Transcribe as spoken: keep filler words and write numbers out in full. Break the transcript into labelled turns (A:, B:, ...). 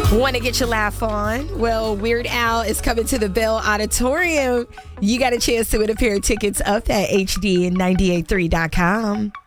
A: Want to get your laugh on? Well, Weird Al is coming to the Bell Auditorium. You got a chance to win a pair of tickets up at H D ninety-eight three dot com.